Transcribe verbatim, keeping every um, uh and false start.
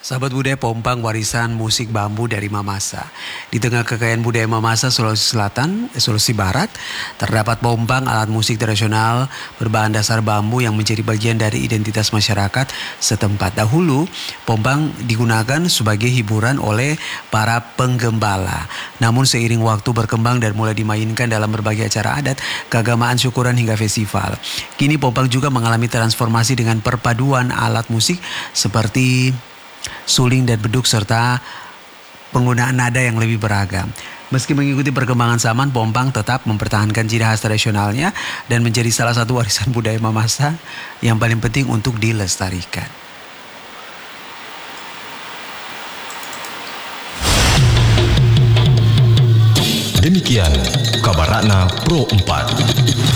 Sahabat budaya Pompang, warisan musik bambu dari Mamasa. Di tengah kekayaan budaya Mamasa, Sulawesi Selatan, eh, Sulawesi Barat, terdapat Pompang, alat musik tradisional berbahan dasar bambu yang menjadi bagian dari identitas masyarakat setempat. Dahulu, Pompang digunakan sebagai hiburan oleh para penggembala. Namun seiring waktu berkembang dan mulai dimainkan dalam berbagai acara adat, keagamaan, syukuran hingga festival. Kini Pompang juga mengalami transformasi dengan perpaduan alat musik seperti suling dan beduk serta penggunaan nada yang lebih beragam. Meski mengikuti perkembangan zaman, Pompang tetap mempertahankan ciri khas tradisionalnya dan menjadi salah satu warisan budaya Mamasa yang paling penting untuk dilestarikan. Demikian kabar Ratna Pro empat.